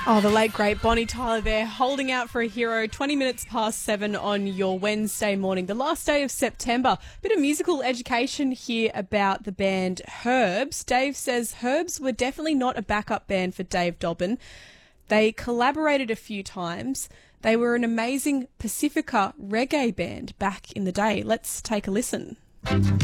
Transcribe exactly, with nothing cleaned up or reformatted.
Oh, the late, great Bonnie Tyler there, holding out for a hero, twenty minutes past seven on your Wednesday morning, the last day of September. Bit of musical education here about the band Herbs. Dave says Herbs were definitely not a backup band for Dave Dobbyn. They collaborated a few times. They were an amazing Pacifica reggae band back in the day. Let's take a listen.